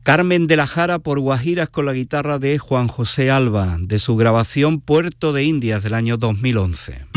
Carmen de la Jara por Guajiras con la guitarra de Juan José Alba, de su grabación Puerto de Indias del año 2011.